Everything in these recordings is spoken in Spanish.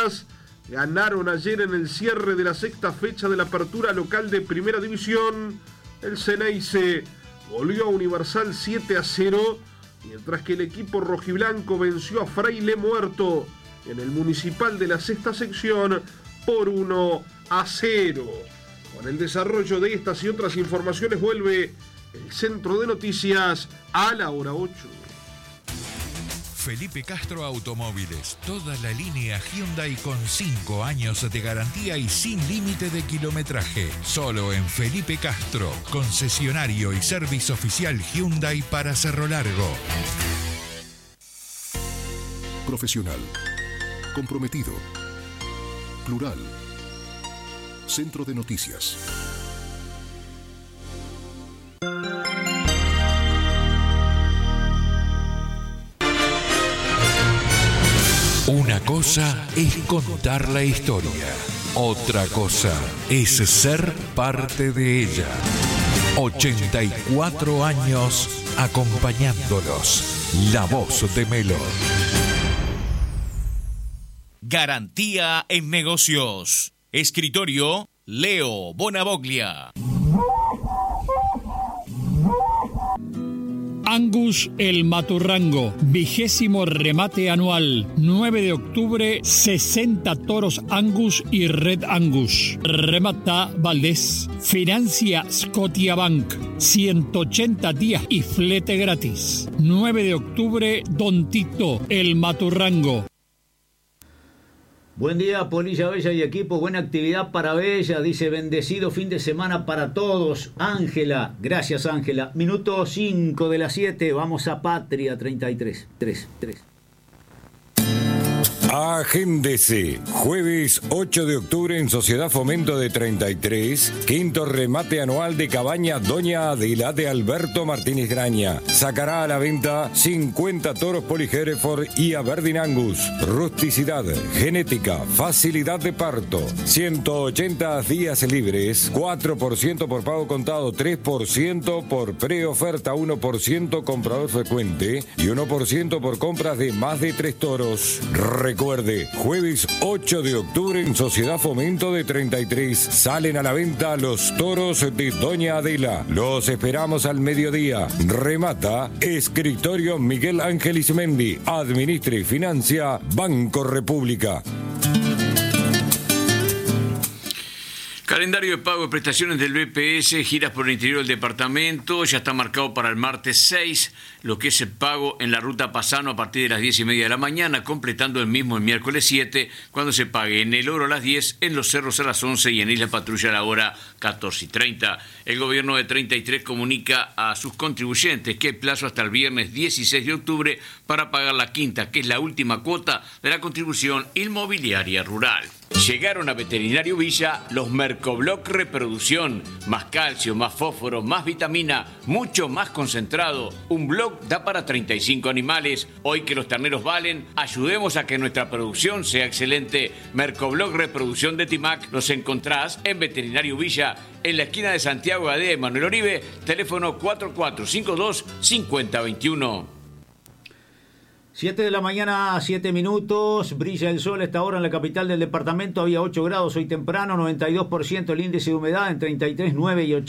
Noticias ganaron ayer en el cierre de la sexta fecha de la apertura local de Primera División. El Ceneice goleó a Universal 7-0, mientras que el equipo rojiblanco venció a Fraile Muerto en el Municipal de la sexta sección por 1-0. Con el desarrollo de estas y otras informaciones vuelve el Centro de Noticias a la hora 8. Felipe Castro Automóviles, toda la línea Hyundai con 5 años de garantía y sin límite de kilometraje. Solo en Felipe Castro, concesionario y servicio oficial Hyundai para Cerro Largo. Profesional, comprometido, plural. Centro de Noticias. Una cosa es contar la historia, otra cosa es ser parte de ella. 84 años acompañándolos. La voz de Melo. Garantía en negocios. Escritorio Leo Bonavoglia. Angus el Maturrango, 20º remate anual, 9 de octubre, 60 toros Angus y Red Angus. Remata Valdés, financia Scotiabank, 180 días y flete gratis. 9 de octubre, Don Tito el Maturrango. Buen día, Polilla Bella y equipo. Buena actividad para Bella. Dice, bendecido fin de semana para todos. Ángela, gracias Ángela. Minuto 5 de las 7. Vamos a Patria 33. 3. Agéndese. Jueves 8 de octubre en Sociedad Fomento de 33, quinto remate anual de cabaña Doña Adela de Alberto Martínez Graña. Sacará a la venta 50 toros Poly Hereford y Aberdeen Angus. Rusticidad, genética, facilidad de parto. 180 días libres, 4% por pago contado, 3% por preoferta, 1% comprador frecuente y 1% por compras de más de 3 toros. Recuerde, jueves 8 de octubre en Sociedad Fomento de 33 salen a la venta los toros de Doña Adela. Los esperamos al mediodía. Remata Escritorio Miguel Ángel Ismendi. Administra y financia Banco República. Calendario de pago de prestaciones del BPS, giras por el interior del departamento, ya está marcado para el martes 6, lo que es el pago en la ruta Pasano a partir de las 10:30 de la mañana, completando el mismo el miércoles 7, cuando se pague en El Oro a las 10, en Los Cerros a las 11 y en Isla Patrulla a la hora 14:30. El gobierno de 33 comunica a sus contribuyentes que hay plazo hasta el viernes 16 de octubre para pagar la quinta, que es la última cuota de la contribución inmobiliaria rural. Llegaron a Veterinario Villa los Mercobloc Reproducción. Más calcio, más fósforo, más vitamina, mucho más concentrado. Un bloc da para 35 animales. Hoy que los terneros valen, ayudemos a que nuestra producción sea excelente. Mercobloc Reproducción de Timac los encontrás en Veterinario Villa, en la esquina de Santiago Gadea y Manuel Oribe, teléfono 4452-5021. 7 de la mañana, 7 minutos, brilla el sol a esta hora en la capital del departamento, había 8 grados hoy temprano, 92% el índice de humedad, en 33,9 y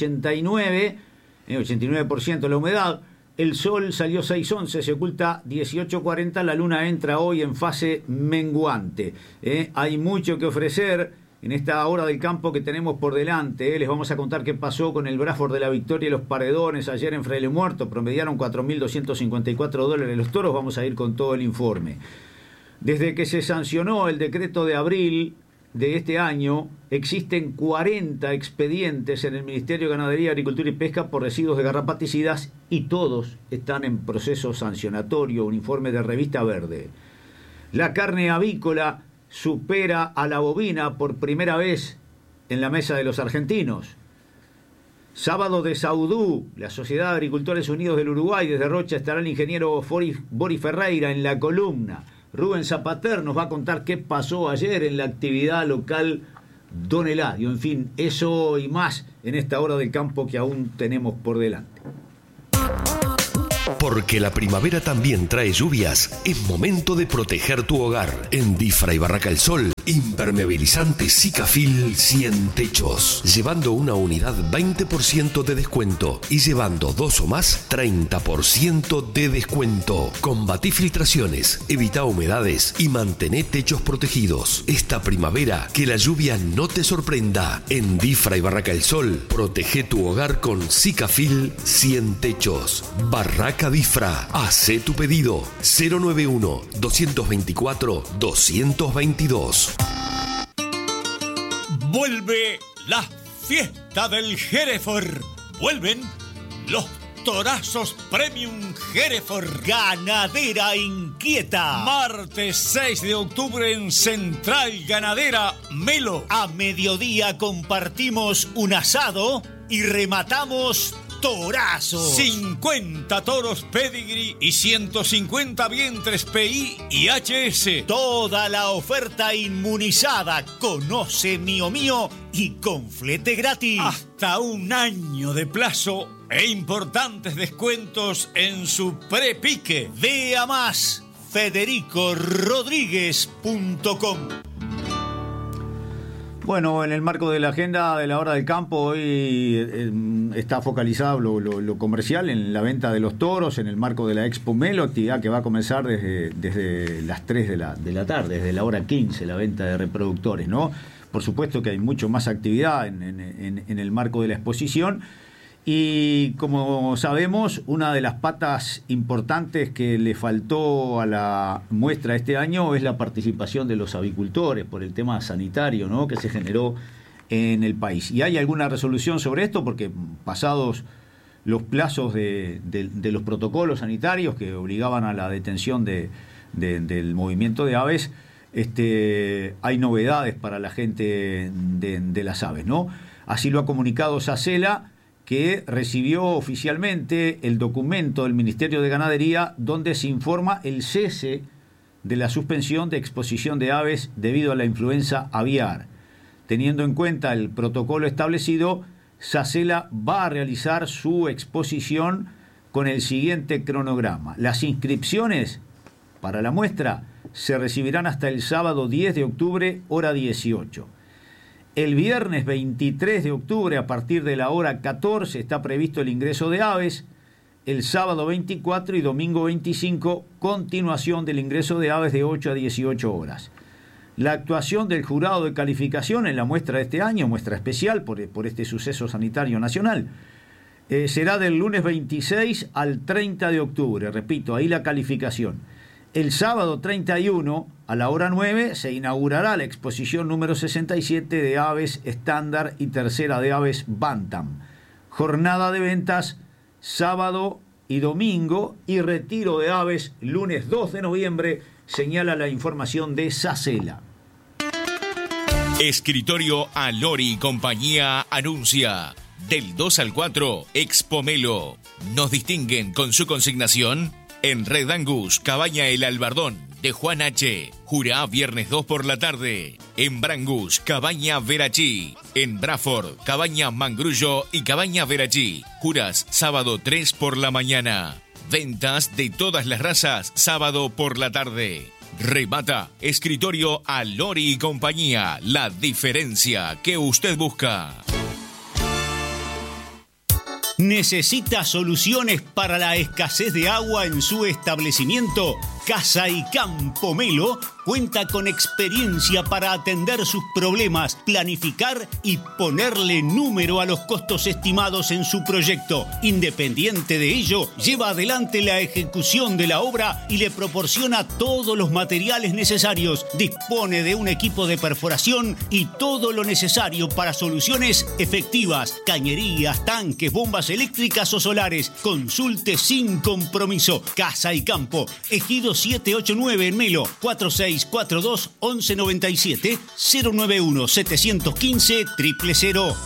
89% la humedad. El sol salió 6:11, se oculta 18:40, la luna entra hoy en fase menguante. Hay mucho que ofrecer en esta hora del campo que tenemos por delante. Les vamos a contar qué pasó con el Braford de la Victoria y los Paredones ayer en Fraile Muerto. Promediaron $4.254 los toros. Vamos a ir con todo el informe. Desde que se sancionó el decreto de abril de este año, existen 40 expedientes en el Ministerio de Ganadería, Agricultura y Pesca por residuos de garrapaticidas y todos están en proceso sancionatorio. Un informe de Revista Verde. La carne avícola supera a la bovina por primera vez en la mesa de los argentinos. Sábado de Saudú, la Sociedad de Agricultores Unidos del Uruguay, desde Rocha estará el ingeniero Boris Ferreira en la columna. Rubén Zapater nos va a contar qué pasó ayer en la actividad local Don Eladio. En fin, eso y más en esta hora del campo que aún tenemos por delante. Porque la primavera también trae lluvias, es momento de proteger tu hogar. En Difra y Barraca El Sol Impermeabilizante Sikafil 100 techos. Llevando una unidad 20% de descuento y llevando 2 o más 30% de descuento. Combatí filtraciones, evita humedades y mantené techos protegidos. Esta primavera que la lluvia no te sorprenda. En Difra y Barraca El Sol, protege tu hogar con Sikafil 100 techos. Barraca Difra. Hacé tu pedido 091 224 222. Vuelve la fiesta del Hereford. Vuelven los torazos Premium Hereford. Ganadera inquieta. Martes 6 de octubre en Central Ganadera Melo. A mediodía compartimos un asado y rematamos torazos. 50 toros pedigree y 150 vientres PI y HS. Toda la oferta inmunizada. Conoce Mío Mío y con flete gratis. Hasta un año de plazo e importantes descuentos en su prepique. Vea más federicorodríguez.com. Bueno, en el marco de la agenda de la hora del campo, hoy está focalizado lo comercial en la venta de los toros, en el marco de la Expo Melo, actividad que va a comenzar desde las 3 de la tarde, desde la hora 15, la venta de reproductores, ¿no? Por supuesto que hay mucho más actividad en el marco de la exposición. Y como sabemos, una de las patas importantes que le faltó a la muestra este año es la participación de los avicultores por el tema sanitario, ¿no?, que se generó en el país. Y hay alguna resolución sobre esto porque pasados los plazos de los protocolos sanitarios que obligaban a la detención del movimiento de aves, hay novedades para la gente de las aves, ¿no? Así lo ha comunicado SACELA, que recibió oficialmente el documento del Ministerio de Ganadería donde se informa el cese de la suspensión de exposición de aves debido a la influenza aviar. Teniendo en cuenta el protocolo establecido, SACELA va a realizar su exposición con el siguiente cronograma. Las inscripciones para la muestra se recibirán hasta el sábado 10 de octubre, hora 18. El viernes 23 de octubre, a partir de la hora 14, está previsto el ingreso de aves. El sábado 24 y domingo 25, continuación del ingreso de aves de 8 a 18 horas. La actuación del jurado de calificación en la muestra de este año, muestra especial por este suceso sanitario nacional, será del lunes 26 al 30 de octubre. Repito, ahí la calificación. El sábado 31, a la hora 9, se inaugurará la exposición número 67 de aves estándar y tercera de aves Bantam. Jornada de ventas sábado y domingo y retiro de aves lunes 2 de noviembre, señala la información de SACELA. Escritorio Alori y Compañía anuncia: del 2 al 4, Expo Melo. Nos distinguen con su consignación en Red Angus, Cabaña El Albardón, de Juan H. Jurá, viernes 2 por la tarde. En Brangus, Cabaña Verachí. En Braford, Cabaña Mangrullo y Cabaña Verachí. Juras, sábado 3 por la mañana. Ventas de todas las razas, sábado por la tarde. Remata, Escritorio Alori y Compañía. La diferencia que usted busca. ¿Necesita soluciones para la escasez de agua en su establecimiento? Casa y Campo Melo cuenta con experiencia para atender sus problemas, planificar y ponerle número a los costos estimados en su proyecto. Independiente de ello, lleva adelante la ejecución de la obra y le proporciona todos los materiales necesarios. Dispone de un equipo de perforación y todo lo necesario para soluciones efectivas: cañerías, tanques, bombas eléctricas o solares. Consulte sin compromiso. Casa y Campo, Ejido 789 en Melo, 4642-1197, 091-715-000.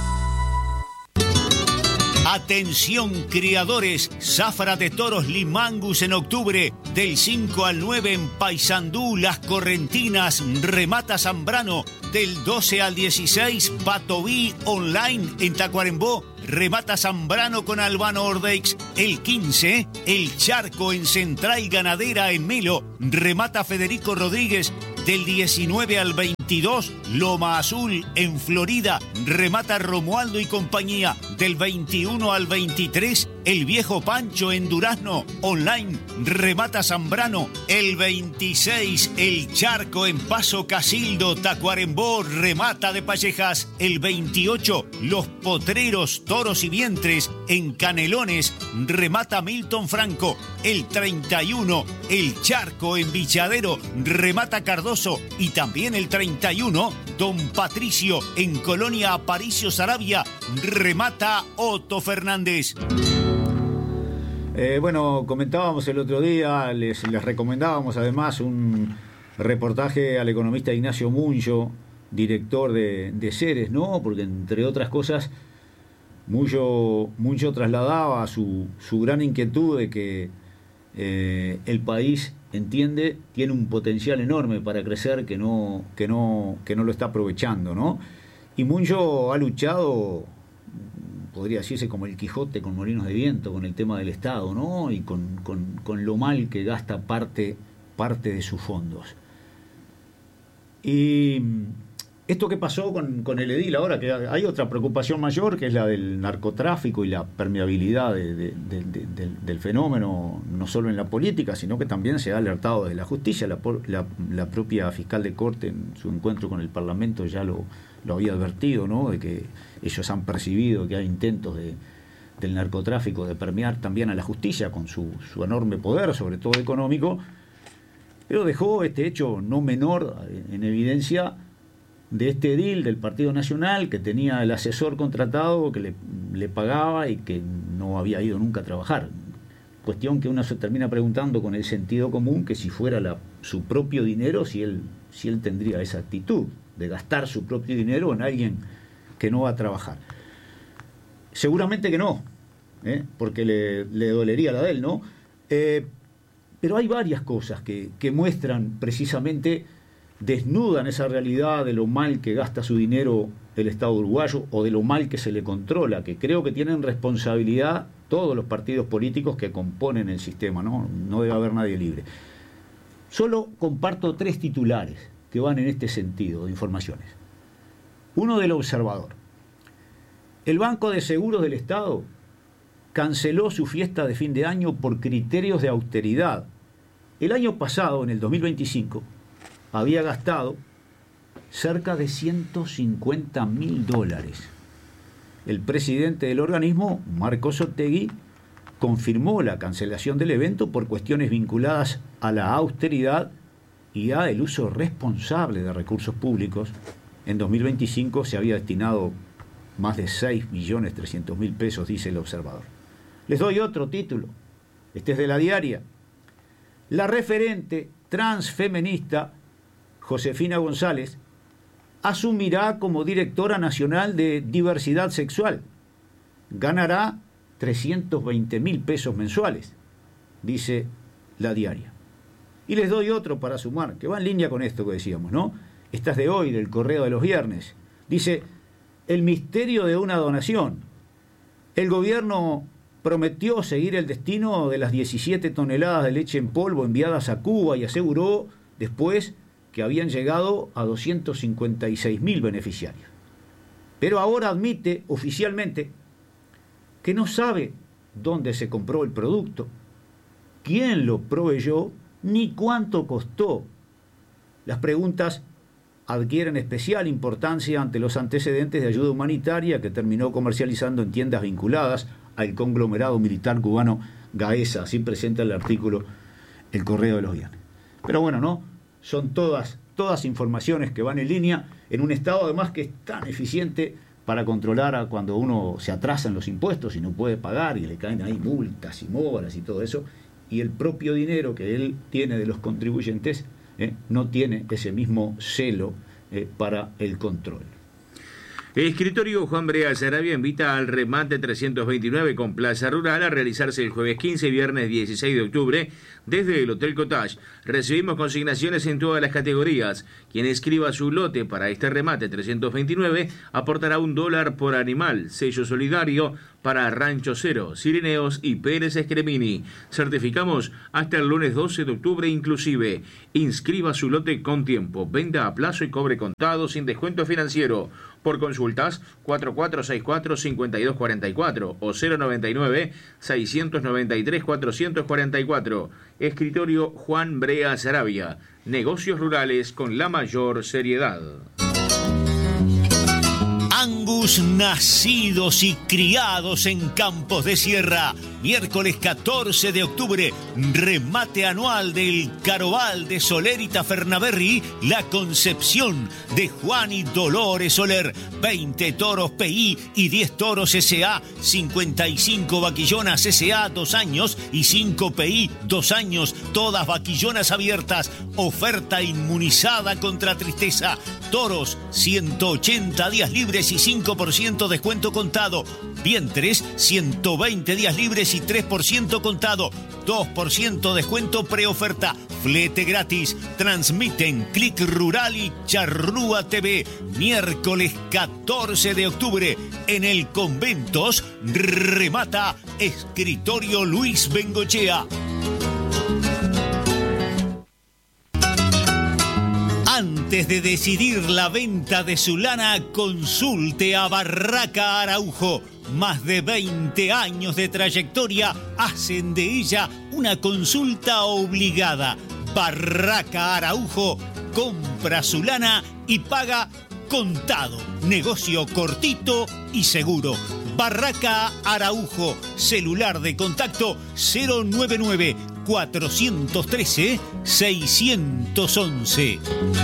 Atención criadores, zafra de toros Limangus en octubre, del 5 al 9 en Paysandú, Las Correntinas, Remata Zambrano, del 12 al 16 Batoví online en Tacuarembó, Remata Zambrano con Albano Ordeix. El 15, El Charco en Central Ganadera en Melo, remata Federico Rodríguez. Del 19 al 22, Loma Azul en Florida, remata Romualdo y compañía. Del 21 al 23, El Viejo Pancho en Durazno, online, remata Zambrano. El 26, El Charco en Paso Casildo, Tacuarembó, remata de Pallejas. El 28, Los Potreros, Toros y Vientres en Canelones, remata Milton Franco. El 31, El Charco en Villadero, remata Cardoso. Y también el 31, Don Patricio en Colonia Aparicio Saravia, remata Otto Fernández. Bueno, comentábamos el otro día, les recomendábamos además un reportaje al economista Ignacio Muncho, director de Ceres, ¿no? Porque entre otras cosas, Muncho trasladaba su gran inquietud de que el país tiene un potencial enorme para crecer que no lo está aprovechando, ¿no? Y Muncho ha luchado, podría decirse como el Quijote con molinos de viento, con el tema del Estado, ¿no? Y con lo mal que gasta parte de sus fondos. Y esto que pasó con el edil ahora, que hay otra preocupación mayor, que es la del narcotráfico y la permeabilidad del fenómeno, no solo en la política, sino que también se ha alertado desde la justicia. La propia fiscal de corte en su encuentro con el Parlamento ya lo había advertido, ¿no? De que ellos han percibido que hay intentos del narcotráfico de permear también a la justicia con su enorme poder, sobre todo económico, pero dejó este hecho no menor en evidencia de este edil del Partido Nacional que tenía el asesor contratado que le pagaba y que no había ido nunca a trabajar. Cuestión que uno se termina preguntando con el sentido común, que si fuera su propio dinero, si él tendría esa actitud de gastar su propio dinero en alguien que no va a trabajar. Seguramente que no, porque le dolería la de él, ¿no? Pero hay varias cosas que muestran precisamente, desnudan esa realidad de lo mal que gasta su dinero el Estado uruguayo o de lo mal que se le controla, que creo que tienen responsabilidad todos los partidos políticos que componen el sistema, ¿no? No debe haber nadie libre. Solo comparto 3 titulares que van en este sentido de informaciones. Uno del Observador. El Banco de Seguros del Estado canceló su fiesta de fin de año por criterios de austeridad. El año pasado, en el 2025, había gastado cerca de $150.000. El presidente del organismo, Marcos Otegui, confirmó la cancelación del evento por cuestiones vinculadas a la austeridad y a el uso responsable de recursos públicos. En 2025 se había destinado más de 6.300.000 pesos, dice el Observador. Les doy otro título. Este es de La Diaria. La referente transfeminista Josefina González asumirá como directora nacional de diversidad sexual. Ganará 320.000 pesos mensuales, dice La Diaria. Y les doy otro para sumar, que va en línea con esto que decíamos, ¿no? Esta es de hoy, del Correo de los Viernes. Dice, el misterio de una donación. El gobierno prometió seguir el destino de las 17 toneladas de leche en polvo enviadas a Cuba y aseguró después que habían llegado a 256.000 beneficiarios. Pero ahora admite oficialmente que no sabe dónde se compró el producto, quién lo proveyó, ni cuánto costó. Las preguntas adquieren especial importancia ante los antecedentes de ayuda humanitaria que terminó comercializando en tiendas vinculadas al conglomerado militar cubano Gaesa. Así presenta el artículo El Correo de los Viernes. Pero bueno, ¿no? Son todas informaciones que van en línea en un Estado además que es tan eficiente para controlar a cuando uno se atrasa en los impuestos y no puede pagar y le caen ahí multas y móvalas y todo eso, y el propio dinero que él tiene de los contribuyentes no tiene ese mismo celo para el control. El escritorio Juan Brea Sarabia invita al remate 329 con Plaza Rural a realizarse el jueves 15 y viernes 16 de octubre desde el Hotel Cottage. Recibimos consignaciones en todas las categorías. Quien escriba su lote para este remate 329 aportará $1 por animal, sello solidario, para Rancho Cero, Cirineos y Pérez Escremini. Certificamos hasta el lunes 12 de octubre inclusive. Inscriba su lote con tiempo. Venda a plazo y cobre contado sin descuento financiero. Por consultas, 4464-5244 o 099-693-444. Escritorio Juan Brea Sarabia. Negocios rurales con la mayor seriedad. Angus nacidos y criados en Campos de Sierra. Miércoles 14 de octubre, remate anual del Caroval de Soler y Tafernaberry, La Concepción de Juan y Dolores Soler. 20 toros PI y 10 toros SA, 55 vaquillonas SA 2 años y 5 PI 2 años, todas vaquillonas abiertas. Oferta inmunizada contra tristeza. Toros, 180 días libres y 5% descuento contado. Vientres, 120 días libres y 3% contado. 2% descuento preoferta. Flete gratis. Transmiten Click Rural y Charrúa TV. Miércoles 14 de octubre en el Conventos. Remata Escritorio Luis Bengochea. Antes de decidir la venta de su lana, consulte a Barraca Araujo. Más de 20 años de trayectoria hacen de ella una consulta obligada. Barraca Araujo compra su lana y paga contado. Negocio cortito y seguro. Barraca Araujo. Celular de contacto 099-413-611.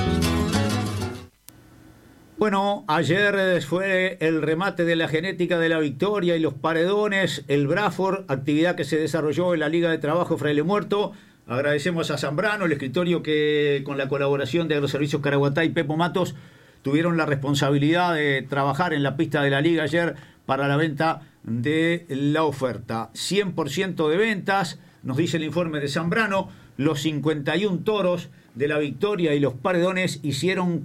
Bueno, ayer fue el remate de la genética de la victoria y los paredones, el Braford, actividad que se desarrolló en la Liga de Trabajo Fraile Muerto. Agradecemos a Zambrano, el escritorio que con la colaboración de Agroservicios Caraguatá y Pepo Matos tuvieron la responsabilidad de trabajar en la pista de la Liga ayer para la venta de la oferta. 100% de ventas, nos dice el informe de Zambrano, los 51 toros de la victoria y los paredones hicieron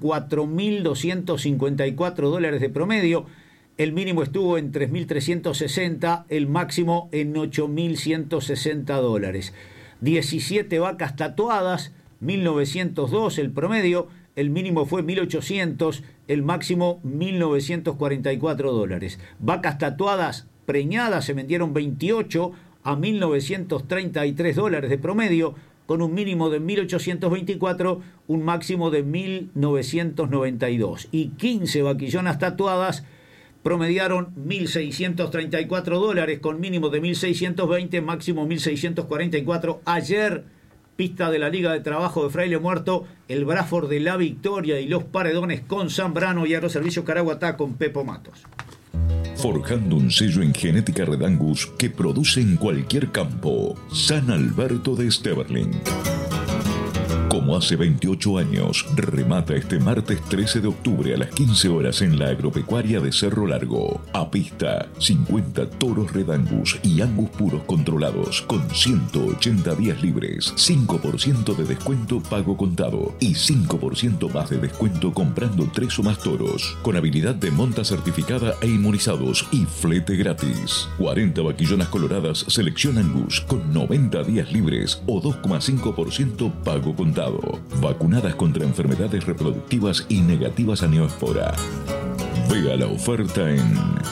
$4.254 de promedio. El mínimo estuvo en 3.360, el máximo en $8.160. 17 vacas tatuadas, 1.902 el promedio, el mínimo fue 1.800, el máximo $1.944. Vacas tatuadas preñadas se vendieron 28 a $1.933 de promedio, con un mínimo de 1.824, un máximo de 1.992. Y 15 vaquillonas tatuadas promediaron $1.634, con mínimo de 1.620, máximo 1.644. Ayer, pista de la Liga de Trabajo de Fraile Muerto, el Braford de la victoria y los paredones con Zambrano y Agroservicios Caraguatá con Pepo Matos. Forjando un sello en genética Red Angus que produce en cualquier campo. San Alberto de Esteberling. Como hace 28 años, remata este martes 13 de octubre a las 15 horas en la agropecuaria de Cerro Largo. A pista, 50 toros Red Angus y Angus puros controlados con 180 días libres, 5% de descuento pago contado y 5% más de descuento comprando 3 o más toros, con habilidad de monta certificada e inmunizados y flete gratis. 40 vaquillonas coloradas selección Angus con 90 días libres o 2,5% pago contado. Vacunadas contra enfermedades reproductivas y negativas a neoespora. Vea la oferta en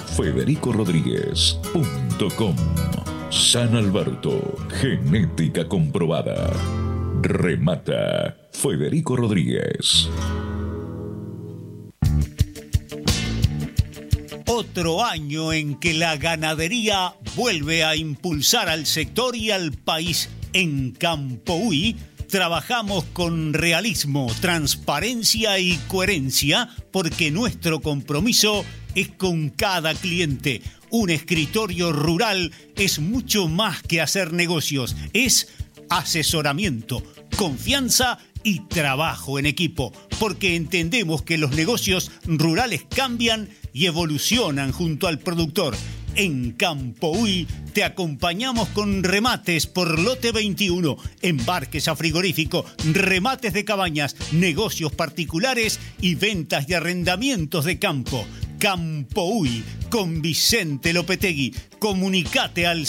federicorodríguez.com. San Alberto, genética comprobada. Remata Federico Rodríguez. Otro año en que la ganadería vuelve a impulsar al sector y al país. En Campohuí trabajamos con realismo, transparencia y coherencia porque nuestro compromiso es con cada cliente. Un escritorio rural es mucho más que hacer negocios, es asesoramiento, confianza y trabajo en equipo, porque entendemos que los negocios rurales cambian y evolucionan junto al productor. En Campohuí te acompañamos con remates por lote 21, embarques a frigorífico, remates de cabañas, negocios particulares y ventas y arrendamientos de campo. Campo con Vicente Lopetegui. Comunicate al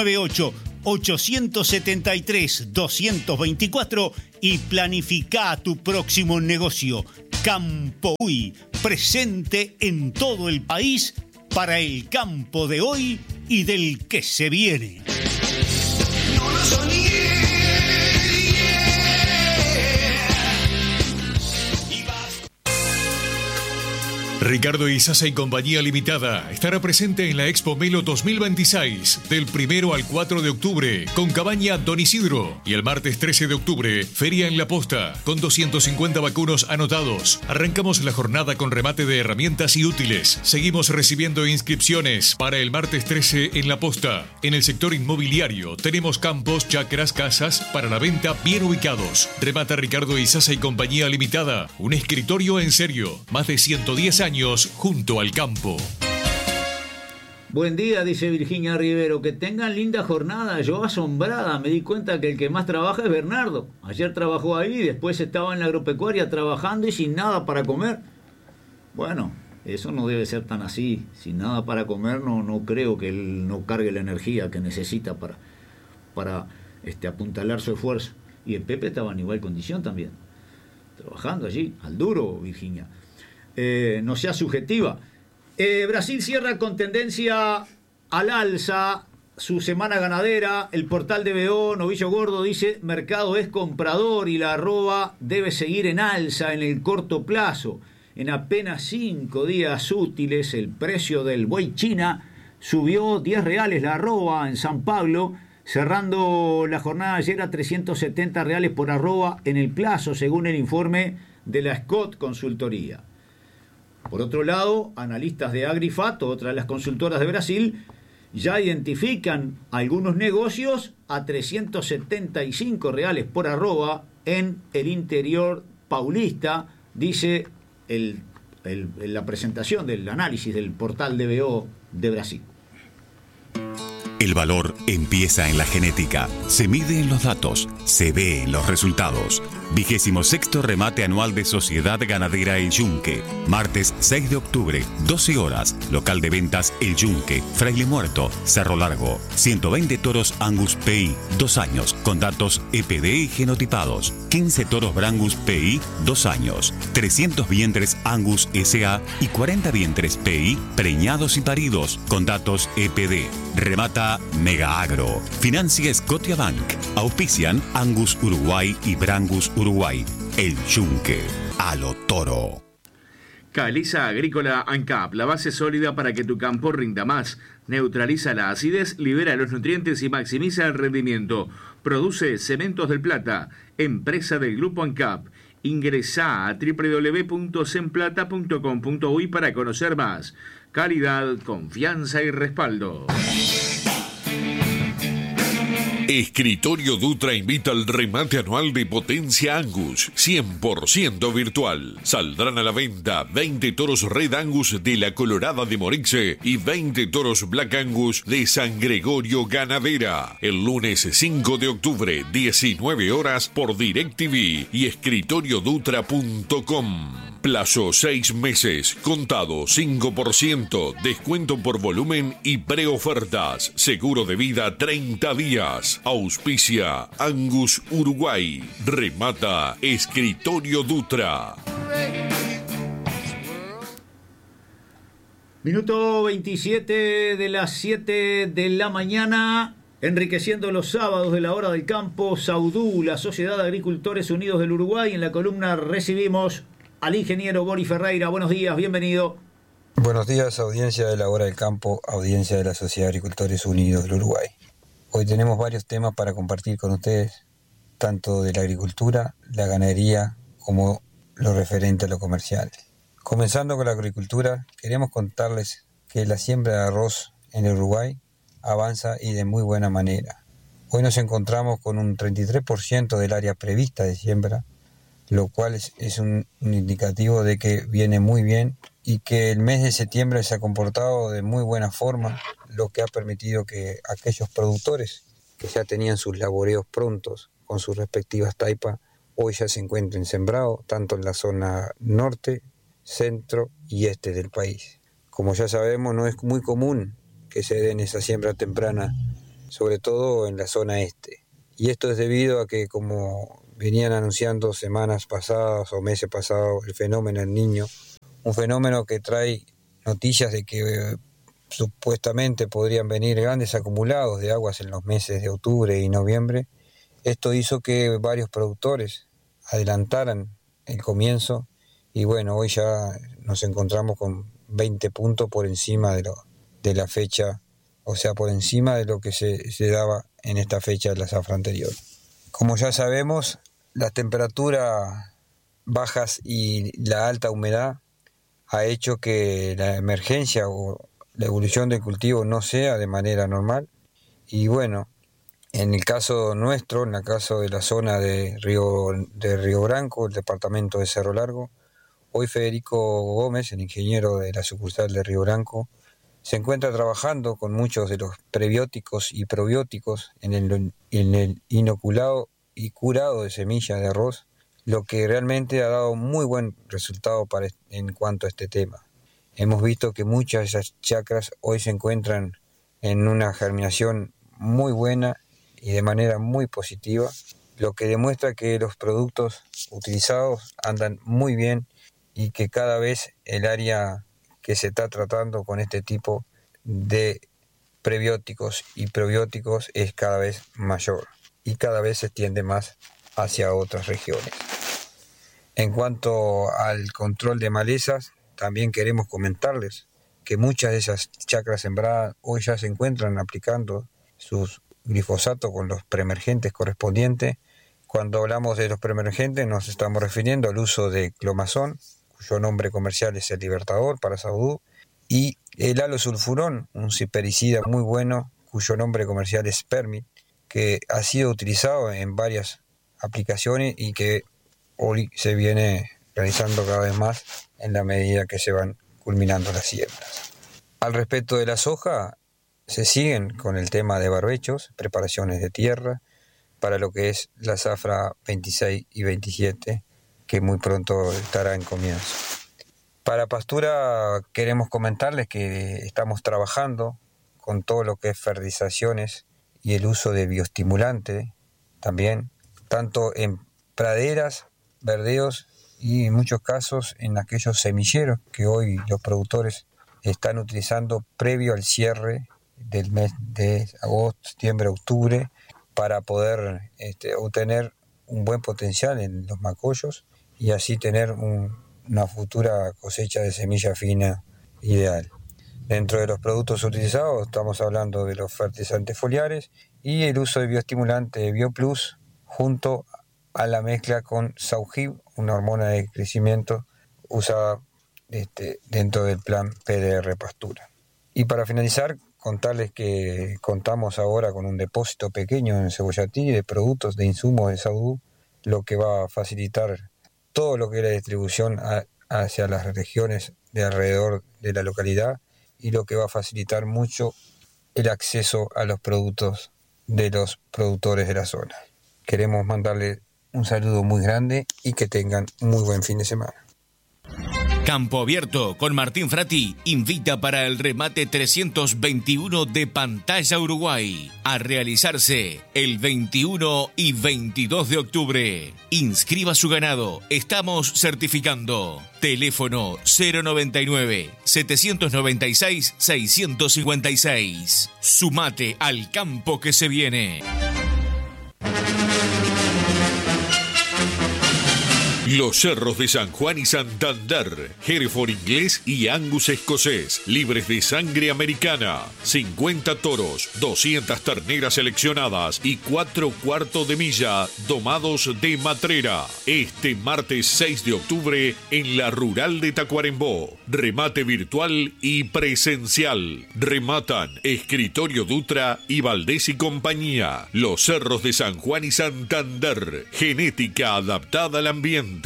098-873-224 y planifica tu próximo negocio. Campo presente en todo el país para el campo de hoy y del que se viene. No lo soñé. Ricardo Isaza y Compañía Limitada estará presente en la Expo Melo 2026 del 1 al 4 de octubre con Cabaña Don Isidro y el martes 13 de octubre Feria en La Posta con 250 vacunos anotados. Arrancamos la jornada con remate de herramientas y útiles. Seguimos recibiendo inscripciones para el martes 13 en La Posta. En el sector inmobiliario tenemos campos, chacras, casas para la venta bien ubicados. Remata Ricardo Isaza y Compañía Limitada, un escritorio en serio, más de 110 años junto al campo. Buen día, dice Virginia Rivero, que tengan linda jornada. Yo asombrada me di cuenta que el que más trabaja es Bernardo. Ayer trabajó ahí, después estaba en la agropecuaria trabajando y sin nada para comer. Bueno, eso no debe ser tan así. Sin nada para comer no creo que él no cargue la energía que necesita para apuntalar su esfuerzo. Y el Pepe estaba en igual condición también, trabajando allí, al duro, Virginia. No sea subjetiva. Brasil cierra con tendencia al alza su semana ganadera. El portal de BO, Novillo Gordo, dice: mercado es comprador y la arroba debe seguir en alza en el corto plazo. En apenas 5 días útiles el precio del buey China subió 10 reales la arroba en San Pablo, cerrando la jornada ayer a 370 reales por arroba en el plazo, según el informe de la Scott Consultoría. Por otro lado, analistas de Agrifat, otra de las consultoras de Brasil, ya identifican algunos negocios a 375 reales por arroba en el interior paulista, dice la presentación del análisis del portal de BO de Brasil. El valor empieza en la genética, se mide en los datos, se ve en los resultados. 26º remate anual de Sociedad Ganadera El Yunque. Martes 6 de octubre, 12 horas. Local de ventas El Yunque, Fraile Muerto, Cerro Largo. 120 toros Angus PI, 2 años, con datos EPD y genotipados. 15 toros Brangus PI, 2 años. 300 vientres Angus SA y 40 vientres PI, preñados y paridos, con datos EPD. Remata Mega Agro. Financia Scotiabank. Auspician Angus Uruguay y Brangus Uruguay. El Yunque. A lo toro. Caliza Agrícola ANCAP, la base sólida para que tu campo rinda más. Neutraliza la acidez, libera los nutrientes y maximiza el rendimiento. Produce Cementos del Plata, empresa del Grupo ANCAP. Ingresá a www.cenplata.com.uy para conocer más. Calidad, confianza y respaldo. Escritorio Dutra invita al remate anual de Potencia Angus, 100% virtual. Saldrán a la venta 20 toros Red Angus de la Colorada de Morixe y 20 toros Black Angus de San Gregorio Ganadera. El lunes 5 de octubre, 19 horas por DirecTV y escritoriodutra.com. Plazo 6 meses, contado 5%, descuento por volumen y preofertas. Seguro de vida 30 días. Auspicia Angus Uruguay. Remata Escritorio Dutra. Minuto 27 de las 7 de la mañana. Enriqueciendo los sábados de la hora del campo, Saudú, la Sociedad de Agricultores Unidos del Uruguay. En la columna recibimos al ingeniero Boris Ferreira. Buenos días, bienvenido. Buenos días, audiencia de la Hora del Campo, audiencia de la Sociedad de Agricultores Unidos del Uruguay. Hoy tenemos varios temas para compartir con ustedes, tanto de la agricultura, la ganadería, como lo referente a lo comercial. Comenzando con la agricultura, queremos contarles que la siembra de arroz en el Uruguay avanza y de muy buena manera. Hoy nos encontramos con un 33% del área prevista de siembra, lo cual es un indicativo de que viene muy bien y que el mes de septiembre se ha comportado de muy buena forma, lo que ha permitido que aquellos productores que ya tenían sus laboreos prontos con sus respectivas taipas, hoy ya se encuentren sembrados, tanto en la zona norte, centro y este del país. Como ya sabemos, no es muy común que se den esa siembra temprana, sobre todo en la zona este. Y esto es debido a que, como venían anunciando semanas pasadas o meses pasados, el fenómeno El Niño, un fenómeno que trae noticias de que supuestamente podrían venir grandes acumulados de aguas en los meses de octubre y noviembre. Esto hizo que varios productores adelantaran el comienzo y bueno, hoy ya nos encontramos con 20 puntos por encima de la fecha, o sea, por encima de lo que se daba en esta fecha de la zafra anterior. Como ya sabemos, las temperaturas bajas y la alta humedad ha hecho que la emergencia o la evolución del cultivo no sea de manera normal. Y bueno, en el caso nuestro, en el caso de la zona de Río Branco, el departamento de Cerro Largo, hoy Federico Gómez, el ingeniero de la sucursal de Río Branco, se encuentra trabajando con muchos de los prebióticos y probióticos en el inoculado y curado de semillas de arroz, lo que realmente ha dado muy buen resultado en cuanto a este tema. Hemos visto que muchas de esas chacras hoy se encuentran en una germinación muy buena y de manera muy positiva, lo que demuestra que los productos utilizados andan muy bien y que cada vez el área que se está tratando con este tipo de prebióticos y probióticos es cada vez mayor y cada vez se extiende más hacia otras regiones. En cuanto al control de malezas, también queremos comentarles que muchas de esas chacras sembradas hoy ya se encuentran aplicando sus glifosato con los preemergentes correspondientes. Cuando hablamos de los preemergentes nos estamos refiriendo al uso de clomazón, cuyo nombre comercial es el Libertador para Saudú, y el halosulfurón, un cipericida muy bueno, cuyo nombre comercial es Permit, que ha sido utilizado en varias aplicaciones y que hoy se viene realizando cada vez más en la medida que se van culminando las siembras. Al respecto de la soja, se siguen con el tema de barbechos, preparaciones de tierra, para lo que es la zafra 26 y 27, que muy pronto estará en comienzo. Para pastura queremos comentarles que estamos trabajando con todo lo que es fertilizaciones y el uso de bioestimulante también, tanto en praderas, verdeos y en muchos casos en aquellos semilleros que hoy los productores están utilizando previo al cierre del mes de agosto, septiembre, octubre, para poder obtener un buen potencial en los macollos y así tener una futura cosecha de semilla fina ideal. Dentro de los productos utilizados estamos hablando de los fertilizantes foliares y el uso de bioestimulante BioPlus junto a la mezcla con Saugib, una hormona de crecimiento usada dentro del plan PDR Pastura. Y para finalizar, contarles que contamos ahora con un depósito pequeño en Cebollatí de productos de insumos de Saudú, lo que va a facilitar todo lo que es la distribución hacia las regiones de alrededor de la localidad y lo que va a facilitar mucho el acceso a los productos de los productores de la zona. Queremos mandarle un saludo muy grande y que tengan muy buen fin de semana. Campo Abierto con Martín Frati invita para el remate 321 de Pantalla Uruguay a realizarse el 21 y 22 de octubre. Inscriba su ganado, estamos certificando. Teléfono 099-796-656. Sumate al campo que se viene. Los cerros de San Juan y Santander, Hereford inglés y Angus escocés, libres de sangre americana, 50 toros, 200 terneras seleccionadas y 4 cuartos de milla domados de matrera. Este martes 6 de octubre en la Rural de Tacuarembó. Remate virtual y presencial. Rematan Escritorio Dutra y Valdés y compañía. Los cerros de San Juan y Santander, genética adaptada al ambiente.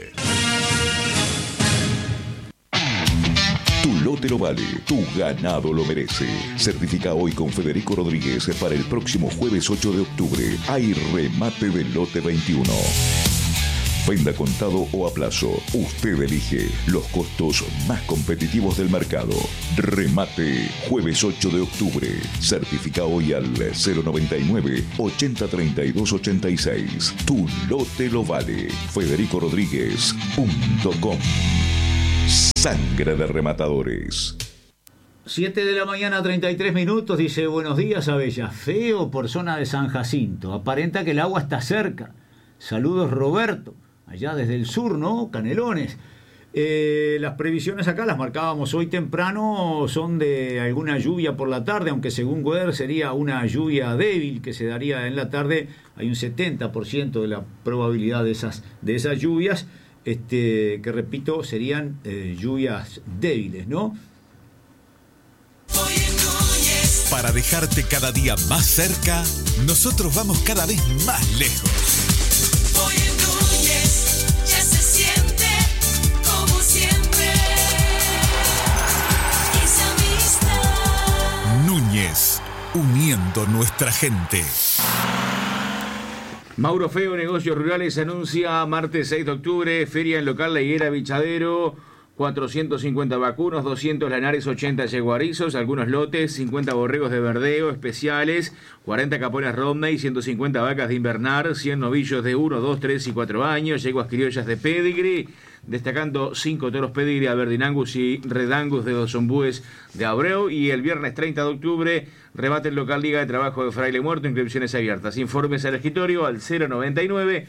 Tu lote lo vale, tu ganado lo merece. Certifica hoy con Federico Rodríguez para el próximo jueves 8 de octubre. Hay remate del lote 21. Venda contado o a plazo. Usted elige los costos más competitivos del mercado. Remate, jueves 8 de octubre. Certifica hoy al 099 80 32 86. Tu lote lo vale. FedericoRodríguez.com. Sangre de rematadores. 7 de la mañana, 33 minutos. Dice: buenos días, Abella. Feo por zona de San Jacinto. Aparenta que el agua está cerca. Saludos, Roberto. Allá desde el sur, ¿no? Canelones. Las previsiones acá las marcábamos hoy temprano, son de alguna lluvia por la tarde, aunque según Weather sería una lluvia débil que se daría en la tarde. Hay un 70% de la probabilidad de esas lluvias, que repito, serían lluvias débiles, ¿no? Para dejarte cada día más cerca, nosotros vamos cada vez más lejos. Núñez, uniendo nuestra gente. Mauro Feo, Negocios Rurales, anuncia martes 6 de octubre, feria en local La Higuera Bichadero, 450 vacunos, 200 lanares, 80 yeguarizos, algunos lotes, 50 borregos de verdeo especiales, 40 capones Rodney, 150 vacas de invernar, 100 novillos de 1, 2, 3 y 4 años, yeguas criollas de pedigree, destacando 5 toros pedigree, Aberdeen Angus y Red Angus de dos ombúes de Abreu. Y el viernes 30 de octubre, rebate el local Liga de Trabajo de Fraile Muerto, inscripciones abiertas. Informes al escritorio al 099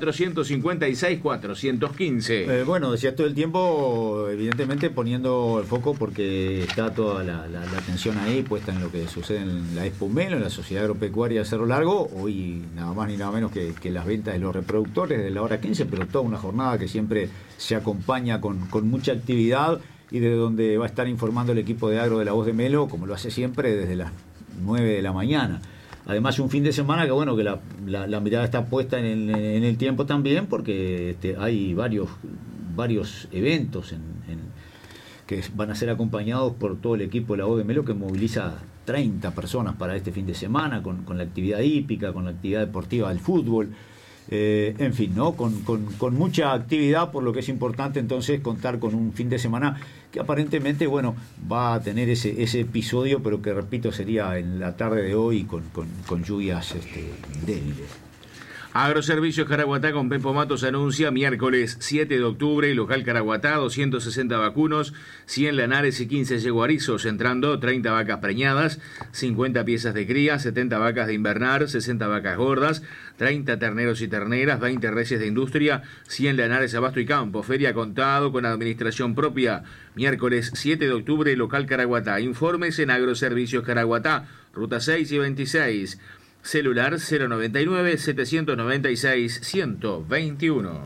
456 415. Bueno, decía todo el tiempo, evidentemente poniendo el foco porque está toda la atención ahí puesta en lo que sucede en la Expo Melo, en la Sociedad Agropecuaria de Cerro Largo. Hoy nada más ni nada menos que las ventas de los reproductores de la hora 15, pero toda una jornada que siempre se acompaña con mucha actividad y de donde va a estar informando el equipo de agro de La Voz de Melo, como lo hace siempre, desde las 9 de la mañana. Además, un fin de semana que bueno, que la mirada está puesta en el tiempo también, porque hay varios eventos que van a ser acompañados por todo el equipo de La Voz de Melo, que moviliza 30 personas para este fin de semana, con la actividad hípica, con la actividad deportiva del fútbol. En fin, ¿no? Con mucha actividad, por lo que es importante entonces contar con un fin de semana que aparentemente, bueno, va a tener ese episodio, pero que repito, sería en la tarde de hoy con lluvias débiles. Agroservicios Caraguatá con Pepo Matos anuncia miércoles 7 de octubre, local Caraguatá, 260 vacunos, 100 lanares y 15 yeguarizos, entrando 30 vacas preñadas, 50 piezas de cría, 70 vacas de invernar, 60 vacas gordas, 30 terneros y terneras, 20 reses de industria, 100 lanares abasto y campo. Feria contado con administración propia. Miércoles 7 de octubre, local Caraguatá. Informes en Agroservicios Caraguatá, ruta 6 y 26. Celular 099 796 121.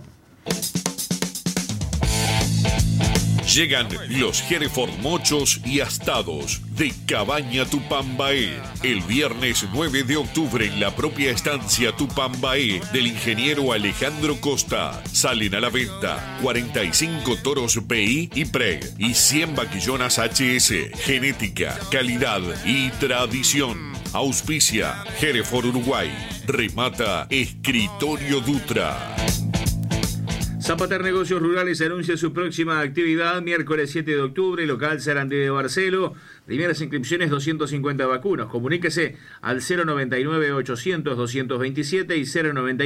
Llegan los Hereford mochos y astados de Cabaña Tupambaé. El viernes 9 de octubre en la propia estancia Tupambaé del ingeniero Alejandro Costa. Salen a la venta 45 toros BI y PREG y 100 vaquillonas HS. Genética, calidad y tradición. Auspicia Hereford Uruguay. Remata Escritorio Dutra. Zapater Negocios Rurales anuncia su próxima actividad miércoles 7 de octubre, local Sarandí de Barcelo. Primeras inscripciones 250 vacunos. Comuníquese al 099-800-227 y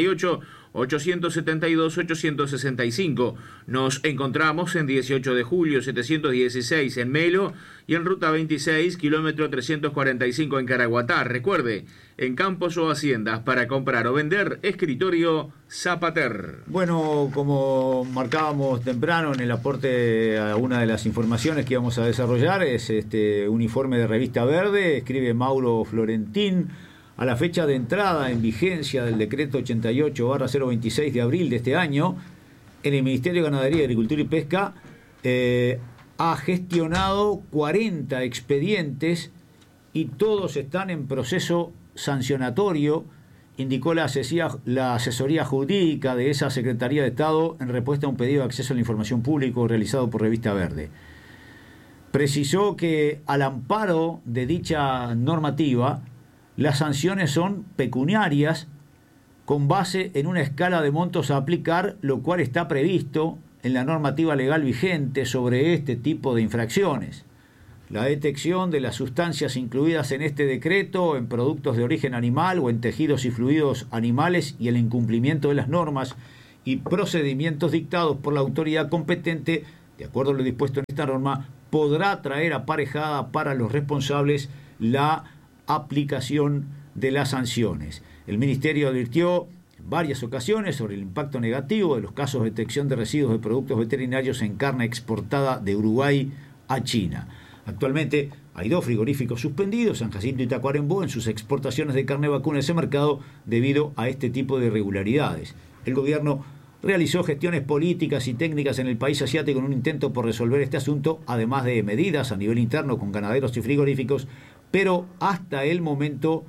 098-872-865. Nos encontramos en 18 de julio 716 en Melo y en ruta 26, kilómetro 345 en Caraguatá. Recuerde, en campos o haciendas para comprar o vender, escritorio Zapater. Bueno, como marcábamos temprano en el aporte a una de las informaciones que íbamos a desarrollar, es uniforme de Revista Verde, escribe Mauro Florentín. A la fecha de entrada en vigencia del decreto 88/026 de abril de este año, en el Ministerio de Ganadería, Agricultura y Pesca ha gestionado 40 expedientes y todos están en proceso sancionatorio, indicó la asesoría jurídica de esa Secretaría de Estado en respuesta a un pedido de acceso a la información pública realizado por Revista Verde. Precisó que al amparo de dicha normativa, las sanciones son pecuniarias con base en una escala de montos a aplicar, lo cual está previsto en la normativa legal vigente sobre este tipo de infracciones. La detección de las sustancias incluidas en este decreto en productos de origen animal o en tejidos y fluidos animales y el incumplimiento de las normas y procedimientos dictados por la autoridad competente, de acuerdo a lo dispuesto en esta norma, podrá traer aparejada para los responsables la aplicación de las sanciones. El Ministerio advirtió en varias ocasiones sobre el impacto negativo de los casos de detección de residuos de productos veterinarios en carne exportada de Uruguay a China. Actualmente hay 2 frigoríficos suspendidos, San Jacinto y Tacuarembó, en sus exportaciones de carne vacuna a ese mercado debido a este tipo de irregularidades. El gobierno realizó gestiones políticas y técnicas en el país asiático en un intento por resolver este asunto, además de medidas a nivel interno con ganaderos y frigoríficos, pero hasta el momento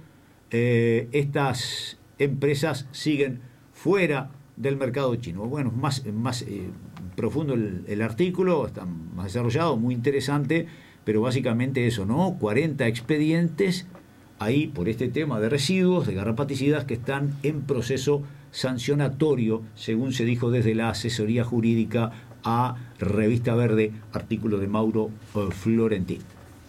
estas empresas siguen fuera del mercado chino. Bueno, más profundo el artículo, está más desarrollado, muy interesante, pero básicamente eso, ¿no? 40 expedientes ahí por este tema de residuos, de garrapaticidas, que están en proceso sancionatorio, según se dijo desde la asesoría jurídica a Revista Verde, artículo de Mauro Florentín.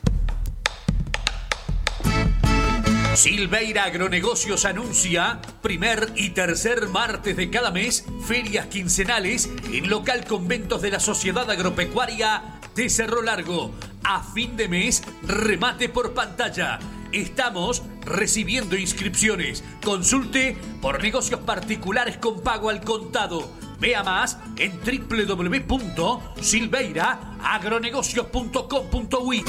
Silveira Agronegocios anuncia primer y tercer martes de cada mes ferias quincenales en local conventos de la Sociedad Agropecuaria de Cerro Largo. A fin de mes, remate por pantalla. Estamos recibiendo inscripciones. Consulte por negocios particulares con pago al contado. Vea más en www.silveiraagronegocios.com.uy.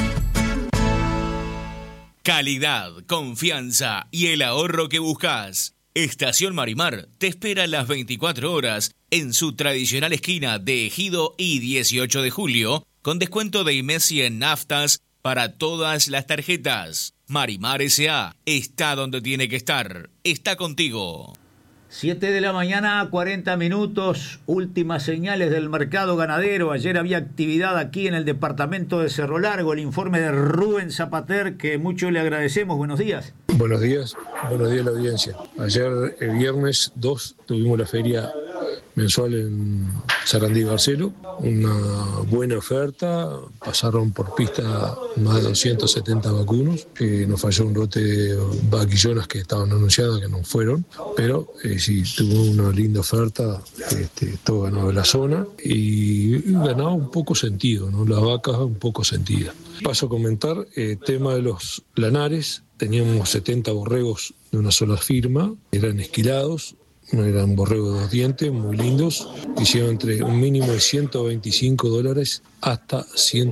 Calidad, confianza y el ahorro que buscas. Estación Marimar te espera las 24 horas en su tradicional esquina de Ejido y 18 de julio, con descuento de IMESI en naftas para todas las tarjetas. Marimar S.A. está donde tiene que estar. Está contigo. 7 de la mañana, 40 minutos, últimas señales del mercado ganadero. Ayer había actividad aquí en el departamento de Cerro Largo. El informe de Rubén Zapater, que mucho le agradecemos. Buenos días. Buenos días a la audiencia. Ayer, el viernes 2, tuvimos la feria mensual en Sarandí Barcelo, una buena oferta, pasaron por pista más de 270 vacunos, nos falló un lote de vaquillonas que estaban anunciadas que no fueron, pero sí tuvo una linda oferta, todo ganado de la zona y ganaba un poco sentido, ¿no? La vaca un poco sentida. Paso a comentar tema de los lanares. Teníamos 70 borregos de una sola firma, eran esquilados. Eran borregos de 2 dientes, muy lindos. Hicieron entre un mínimo de $125 hasta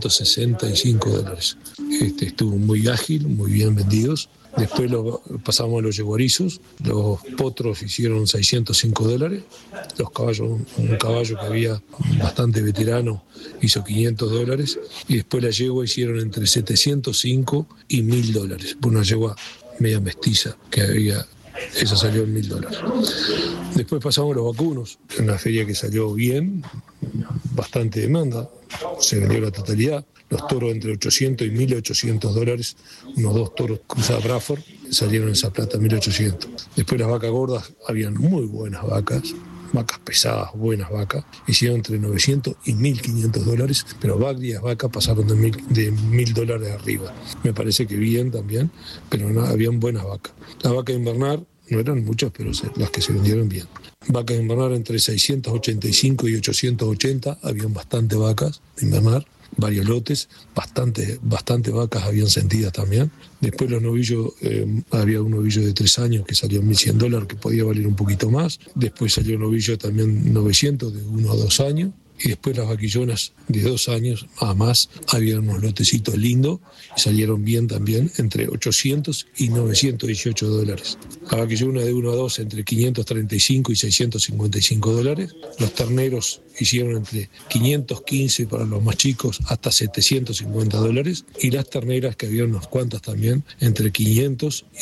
$165. Estuvo muy ágil, muy bien vendidos. Después pasamos a los yeguarizos. Los potros hicieron $605. Los caballos, un caballo que había bastante veterano, hizo $500. Y después la yegua hicieron entre $705 y $1.000. Una yegua media mestiza que había. Eso salió en $1.000. Después pasamos a los vacunos, una feria que salió bien, bastante demanda, se vendió la totalidad. Los toros entre $800 y $1.800, unos 2 toros cruzados Bradford, salieron esa plata $1.800. Después las vacas gordas, habían muy buenas vacas pesadas, buenas vacas, hicieron entre $900 y $1.500, pero varias vacas pasaron de $1.000 arriba. Me parece que bien también, pero no, habían buenas vacas. Las vacas de invernar no eran muchas, pero las que se vendieron bien. Vacas de invernar entre 685 y 880, habían bastante vacas de invernar, varios lotes, bastante vacas habían sentidas también. Después los novillos, había un novillo de 3 años que salió en $1.100, que podía valer un poquito más. Después salió un novillo también 900 de 1 a 2 años. Y después las vaquillonas de 2 años a más, había unos lotecitos lindos y salieron bien también, entre $800 y $918. La vaquillona de 1 a 2 entre $535 y $655. Los terneros hicieron entre $515 para los más chicos hasta $750. Y las terneras, que había unas cuantas también, entre $500 y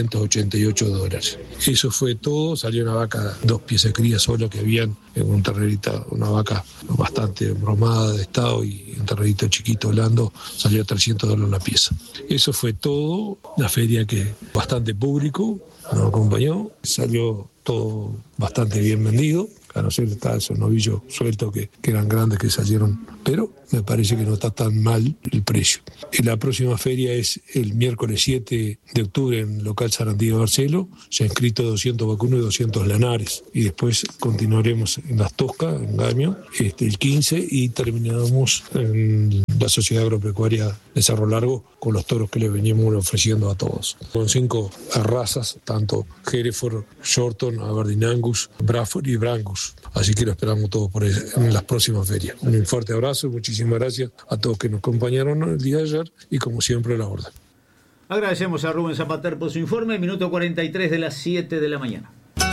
$688. Eso fue todo. Salió una vaca 2 piezas de cría solo que habían en un ternerita, una vaca bastante bromada de estado y un ternerito chiquito blando, salió a $300 la pieza. Eso fue todo. La feria que bastante público nos acompañó. Salió todo bastante bien vendido, a no ser está esos novillos sueltos que eran grandes que salieron, pero me parece que no está tan mal el precio. Y la próxima feria es el miércoles 7 de octubre en local Sarandí de Barcelo. Se han inscrito 200 vacunos y 200 lanares. Y después continuaremos en Las Toscas, en Gamio, el 15, y terminamos en la Sociedad Agropecuaria de Cerro Largo con los toros que le venimos ofreciendo a todos. Con 5 razas, tanto Hereford, Shorton, Aberdeen Angus, Bradford y Brangus. Así que lo esperamos todos en las próximas ferias. Un fuerte abrazo y muchísimas gracias a todos que nos acompañaron el día de ayer y como siempre la orden. Agradecemos a Rubén Zapater por su informe. Minuto 43 de las 7 de la mañana.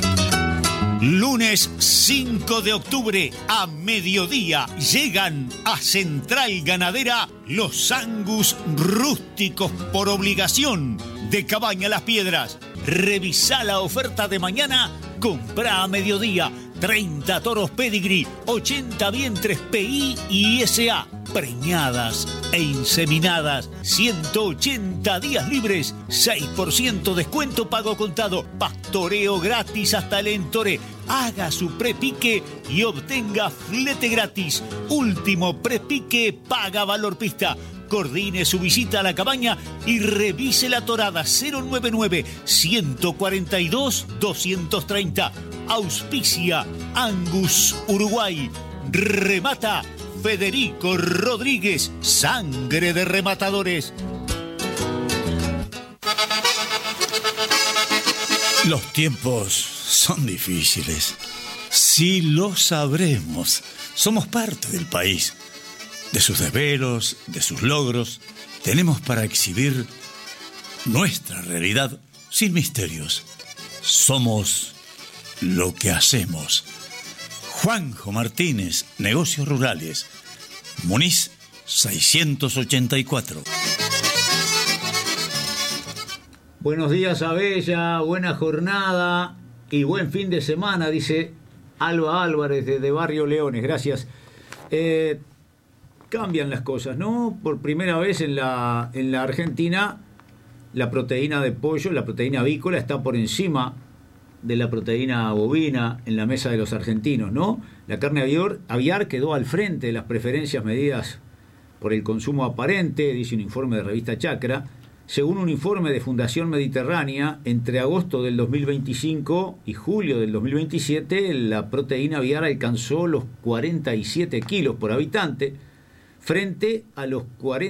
Lunes 5 de octubre a mediodía llegan a Central Ganadera los Angus rústicos por obligación de Cabaña Las Piedras. Revisá la oferta de mañana, comprá a mediodía. 30 toros pedigree, 80 vientres PI y SA, preñadas e inseminadas, 180 días libres, 6% descuento pago contado, pastoreo gratis hasta el Entore. Haga su prepique y obtenga flete gratis. Último prepique, paga valor pista. Coordine su visita a la cabaña y revise la torada 099-142-230. Auspicia Angus Uruguay. Remata Federico Rodríguez. Sangre de rematadores. Los tiempos son difíciles. Sí lo sabremos. Somos parte del país. De sus desvelos, de sus logros, tenemos para exhibir nuestra realidad sin misterios. Somos lo que hacemos. Juanjo Martínez, Negocios Rurales. Muniz 684. Buenos días, Abella, buena jornada y buen fin de semana, dice Alba Álvarez de Barrio Leones. Gracias. Cambian las cosas, ¿no? Por primera vez en la Argentina, la proteína de pollo, la proteína avícola, está por encima de la proteína bovina en la mesa de los argentinos, ¿no? La carne aviar quedó al frente de las preferencias medidas por el consumo aparente, dice un informe de revista Chacra. Según un informe de Fundación Mediterránea, entre agosto del 2025 y julio del 2027, la proteína aviar alcanzó los 47 kilos por habitante, frente a los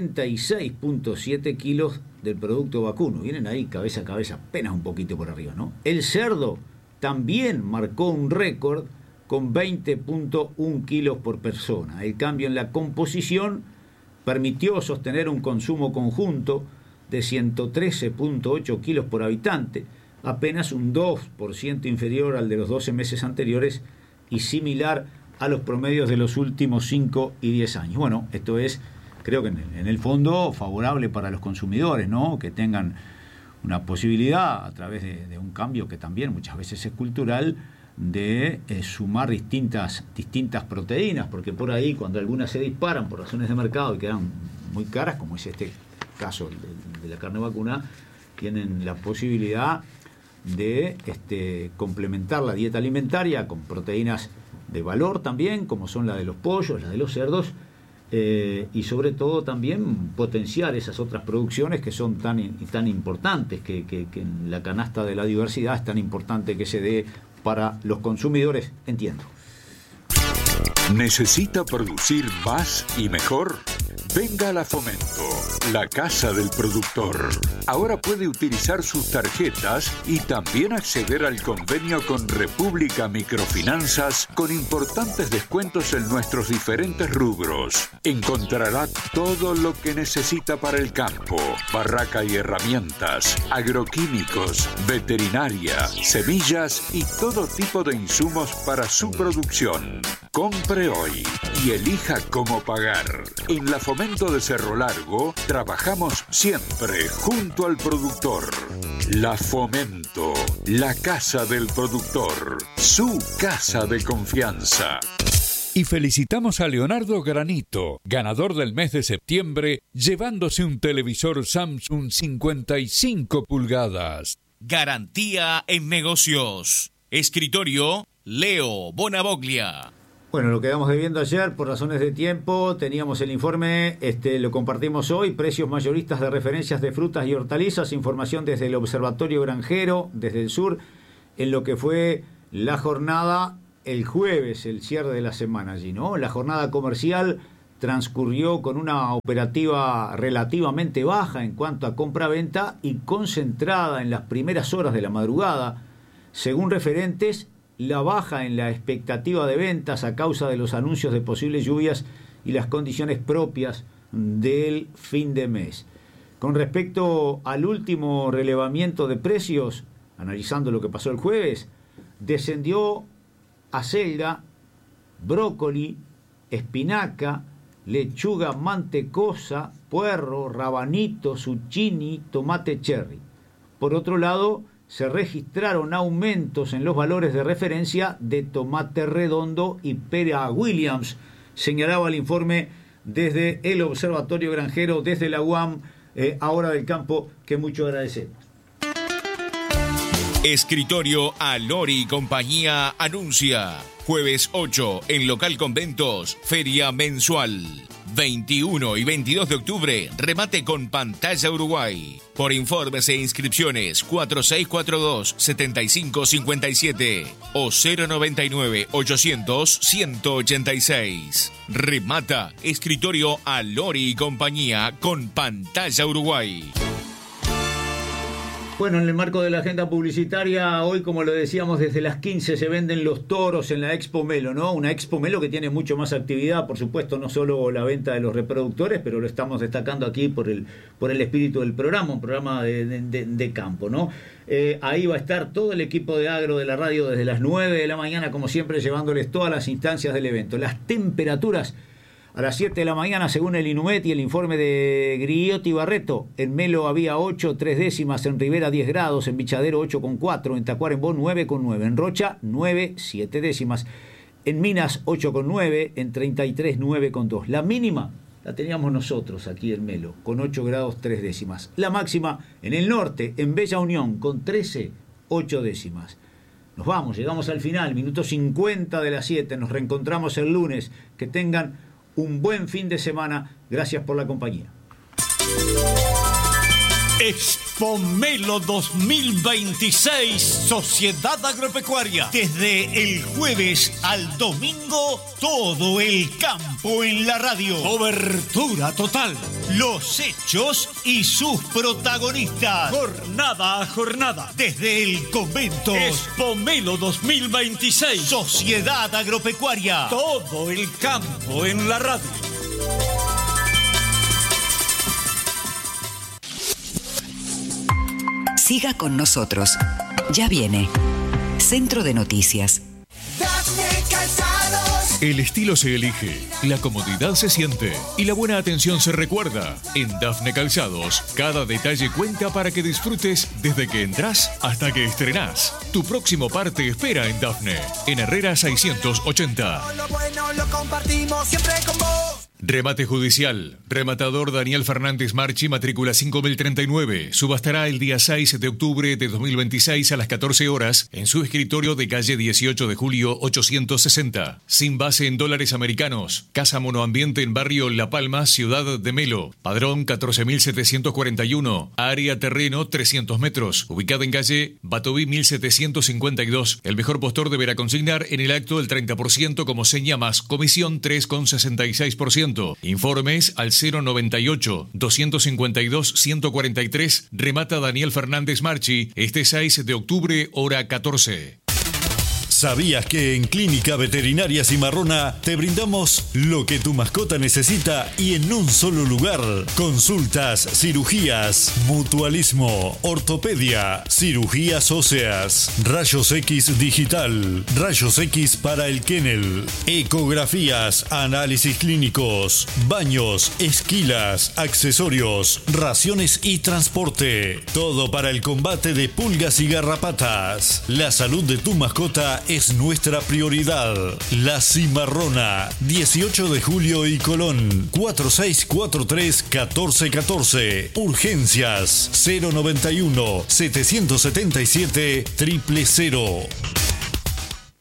46.7 kilos del producto vacuno. Vienen ahí cabeza a cabeza, apenas un poquito por arriba, ¿no? El cerdo también marcó un récord con 20.1 kilos por persona. El cambio en la composición permitió sostener un consumo conjunto de 113.8 kilos por habitante, apenas un 2% inferior al de los 12 meses anteriores y similar a los promedios de los últimos 5 y 10 años. Bueno, esto es, creo que en el fondo, favorable para los consumidores, ¿no? Que tengan una posibilidad, a través de un cambio que también muchas veces es cultural, de sumar distintas proteínas, porque por ahí, cuando algunas se disparan por razones de mercado y quedan muy caras, como es este caso de la carne vacuna, tienen la posibilidad de complementar la dieta alimentaria con proteínas de valor también, como son la de los pollos, la de los cerdos, y sobre todo también potenciar esas otras producciones que son tan importantes, que en la canasta de la diversidad es tan importante que se dé para los consumidores, entiendo. ¿Necesita producir más y mejor? Venga a la Fomento, la casa del productor. Ahora puede utilizar sus tarjetas y también acceder al convenio con República Microfinanzas con importantes descuentos en nuestros diferentes rubros. Encontrará todo lo que necesita para el campo: barraca y herramientas, agroquímicos, veterinaria, semillas y todo tipo de insumos para su producción. Compre hoy y elija cómo pagar. En la Fomento de Cerro Largo trabajamos siempre junto al productor. La Fomento, la casa del productor, su casa de confianza. Y felicitamos a Leonardo Granito, ganador del mes de septiembre, llevándose un televisor Samsung 55 pulgadas. Garantía en negocios. Escritorio Leo Bonavoglia. Bueno, lo quedamos debiendo ayer por razones de tiempo. Teníamos el informe, lo compartimos hoy. Precios mayoristas de referencias de frutas y hortalizas. Información desde el Observatorio Granjero, desde el sur, en lo que fue la jornada el jueves, el cierre de la semana allí, ¿no? La jornada comercial transcurrió con una operativa relativamente baja en cuanto a compra-venta y concentrada en las primeras horas de la madrugada. Según referentes, la baja en la expectativa de ventas a causa de los anuncios de posibles lluvias y las condiciones propias del fin de mes. Con respecto al último relevamiento de precios, analizando lo que pasó el jueves, descendió acelga, brócoli, espinaca, lechuga mantecosa, puerro, rabanito, zucchini, tomate cherry. Por otro lado, se registraron aumentos en los valores de referencia de tomate redondo y pera Williams, señalaba el informe desde el Observatorio Granjero, desde la UAM, ahora del campo, que mucho agradecemos. Escritorio Alori y Compañía anuncia. Jueves 8 en Local Conventos, feria mensual. 21 y 22 de octubre, remate con Pantalla Uruguay. Por informes e inscripciones, 4642-7557 o 099-800-186. Remata Escritorio Alori y Compañía con Pantalla Uruguay. Bueno, en el marco de la agenda publicitaria, hoy, como lo decíamos, desde las 15 se venden los toros en la Expo Melo, ¿no? Una Expo Melo que tiene mucho más actividad, por supuesto, no solo la venta de los reproductores, pero lo estamos destacando aquí por el espíritu del programa, un programa de campo, ¿no? Ahí va a estar todo el equipo de Agro de la radio desde las 9 de la mañana, como siempre, llevándoles todas las instancias del evento. Las temperaturas a las 7 de la mañana, según el INUMET y el informe de Griotti Barreto, en Melo había 8,3, en Rivera 10 grados, en Bichadero 8,4, en Tacuarembó 9,9, en Rocha 9,7, en Minas 8,9, en 33 9,2. La mínima la teníamos nosotros aquí en Melo, con 8 grados 3 décimas. La máxima en el norte, en Bella Unión, con 13, 8 décimas. Nos vamos, llegamos al final, minuto 50 de las 7, nos reencontramos el lunes. Que tengan un buen fin de semana. Gracias por la compañía. Expo Melo 2026, Sociedad Agropecuaria. Desde el jueves al domingo, todo el campo en la radio. Cobertura total. Los hechos y sus protagonistas. Jornada a jornada. Desde el convento. Expo Melo 2026, Sociedad Agropecuaria. Todo el campo en la radio. Siga con nosotros. Ya viene Centro de Noticias. El estilo se elige, la comodidad se siente y la buena atención se recuerda. En Dafne Calzados, cada detalle cuenta para que disfrutes desde que entras hasta que estrenás. Tu próximo par te espera en Dafne, en Herrera 680. Lo bueno lo compartimos siempre con vos. Remate judicial. Rematador Daniel Fernández Marchi, matrícula 5039. Subastará el día 6 de octubre de 2026 a las 14 horas en su escritorio de calle 18 de julio 860. Sin base en dólares americanos. Casa monoambiente en barrio La Palma, ciudad de Melo. Padrón 14.741. Área terreno 300 metros. Ubicada en calle Batoví 1752. El mejor postor deberá consignar en el acto el 30% como seña más comisión 3,66%. Informes al 098-252-143. Remata Daniel Fernández Marchi este 6 de octubre, hora 14. ¿Sabías que en Clínica Veterinaria Cimarrona te brindamos lo que tu mascota necesita y en un solo lugar? Consultas, cirugías, mutualismo, ortopedia, cirugías óseas, rayos X digital, rayos X para el kennel, ecografías, análisis clínicos, baños, esquilas, accesorios, raciones y transporte. Todo para el combate de pulgas y garrapatas. La salud de tu mascota es nuestra prioridad. La Cimarrona, 18 de julio y Colón, 4643-1414. Urgencias, 091-777-000.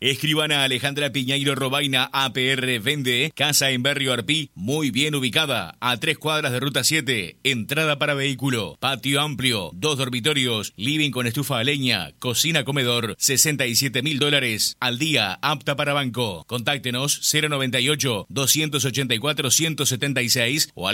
Escribana Alejandra Piñeiro Robaina APR vende casa en Barrio Arpí, muy bien ubicada, a 3 cuadras de Ruta 7, entrada para vehículo, patio amplio, 2 dormitorios, living con estufa a leña, cocina comedor, $67.000 al día, apta para banco. Contáctenos 098-284-176 o al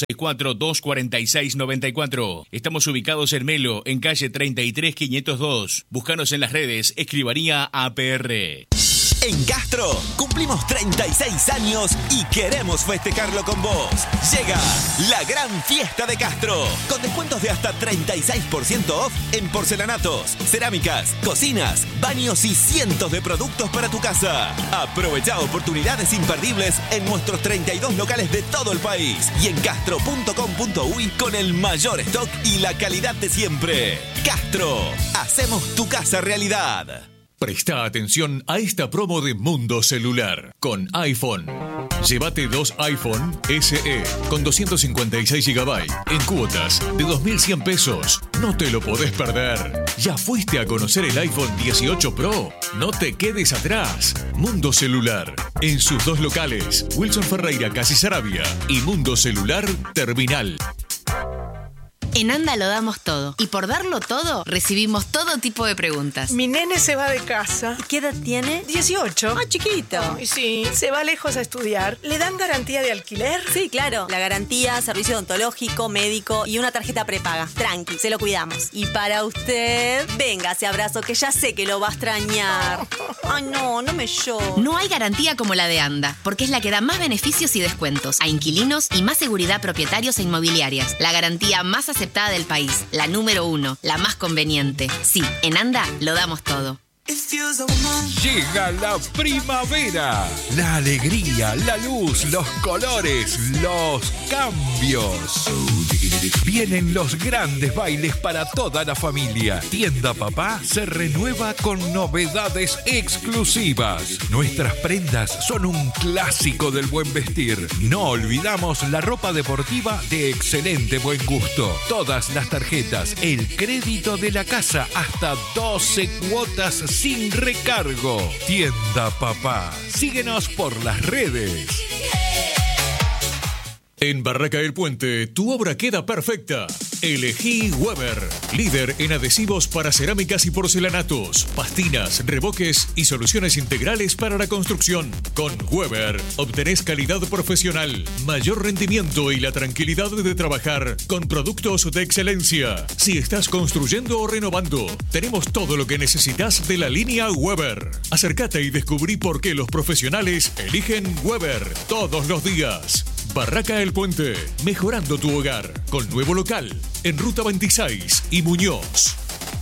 464-246-94. Estamos ubicados en Melo, en calle 33-502. Búscanos en las redes, Escribanía APR. En Castro cumplimos 36 años y queremos festejarlo con vos. Llega la gran fiesta de Castro, con descuentos de hasta 36% off en porcelanatos, cerámicas, cocinas, baños y cientos de productos para tu casa. Aprovecha oportunidades imperdibles en nuestros 32 locales de todo el país y en castro.com.uy con el mayor stock y la calidad de siempre. Castro, hacemos tu casa realidad. Presta atención a esta promo de Mundo Celular con iPhone. Llévate 2 iPhone SE con 256 GB en cuotas de 2.100 pesos. No te lo podés perder. ¿Ya fuiste a conocer el iPhone 18 Pro? No te quedes atrás. Mundo Celular en sus 2 locales, Wilson Ferreira, Casi Sarabia y Mundo Celular Terminal. En ANDA lo damos todo. Y por darlo todo, recibimos todo tipo de preguntas. Mi nene se va de casa. ¿Qué edad tiene? 18. Ah, chiquito. Ay, sí, se va lejos a estudiar. ¿Le dan garantía de alquiler? Sí, claro. La garantía, servicio odontológico, médico y una tarjeta prepaga. Tranqui, se lo cuidamos. Y para usted, venga ese abrazo que ya sé que lo va a extrañar. Ay, no me llores. No hay garantía como la de ANDA, porque es la que da más beneficios y descuentos a inquilinos y más seguridad a propietarios e inmobiliarias. La garantía más aceptada del país, la número 1, la más conveniente. Sí, en ANDA lo damos todo. Llega la primavera, la alegría, la luz, los colores, los cambios. Vienen los grandes bailes para toda la familia. Tienda Papá se renueva con novedades exclusivas. Nuestras prendas son un clásico del buen vestir. No olvidamos la ropa deportiva de excelente buen gusto. Todas las tarjetas, el crédito de la casa, hasta 12 cuotas sin recargo. Tienda Papá. Síguenos por las redes. En Barraca El Puente, tu obra queda perfecta. Elegí Weber, líder en adhesivos para cerámicas y porcelanatos, pastinas, reboques y soluciones integrales para la construcción. Con Weber obtenés calidad profesional, mayor rendimiento y la tranquilidad de trabajar con productos de excelencia. Si estás construyendo o renovando, tenemos todo lo que necesitas de la línea Weber. Acércate y descubrí por qué los profesionales eligen Weber todos los días. Barraca El Puente, mejorando tu hogar, con nuevo local, en Ruta 26 y Muñoz.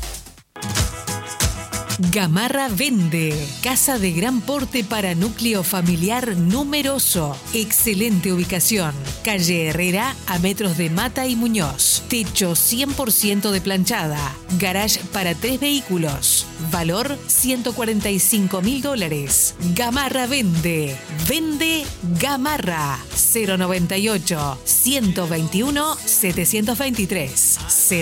Gamarra vende. Casa de gran porte para núcleo familiar numeroso. Excelente ubicación. Calle Herrera, a metros de Mata y Muñoz. Techo 100% de planchada. Garage para 3 vehículos. Valor $145.000. Gamarra vende. Vende Gamarra. 098-121-723.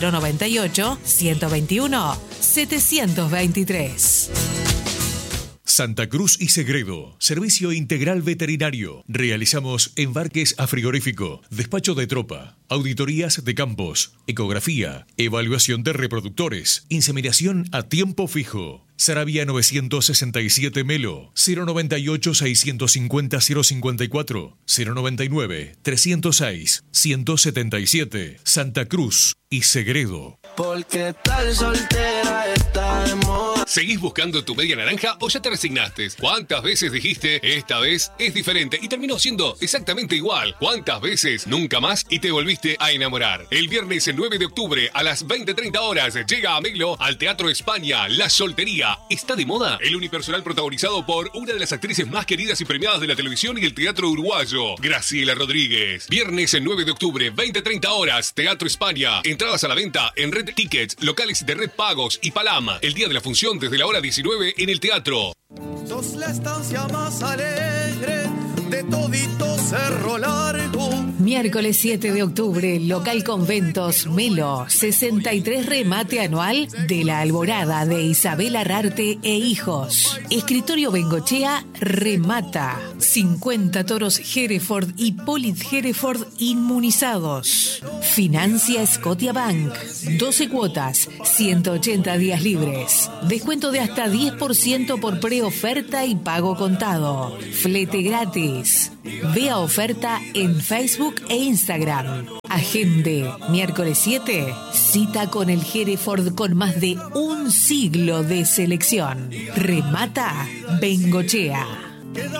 098-121-723. Santa Cruz y Segredo, servicio integral veterinario. Realizamos embarques a frigorífico, despacho de tropa, auditorías de campos, ecografía, evaluación de reproductores, inseminación a tiempo fijo. Sarabia 967 Melo, 098-650-054, 099-306-177, Santa Cruz y Segredo. Porque tal soltera está de moda. ¿Seguís buscando tu media naranja o ya te resignaste? ¿Cuántas veces dijiste, esta vez es diferente? Y terminó siendo exactamente igual. ¿Cuántas veces nunca más y te volviste a enamorar? El viernes 9 de octubre a las 20:30 horas llega a Melo al Teatro España, La Soltería. ¿Está de moda? El unipersonal protagonizado por una de las actrices más queridas y premiadas de la televisión y el teatro uruguayo, Graciela Rodríguez. Viernes 9 de octubre, 20:30 horas, Teatro España. Entradas a la venta en Red Tickets, locales de Red Pagos y Palama. El día de la función desde la hora 19 en el teatro. Sos la estancia más alegre de todito Cerro Largo. Miércoles 7 de octubre, local Conventos Melo, 63 remate anual de la Alborada de Isabel Arrarte e Hijos. Escritorio Bengochea remata. 50 toros Hereford y Polit Hereford inmunizados. Financia Scotiabank. 12 cuotas, 180 días libres. Descuento de hasta 10% por preoferta y pago contado. Flete gratis. Vea oferta en Facebook e Instagram. Agende, miércoles 7, cita con el Hereford con más de un siglo de selección. Remata Bengochea.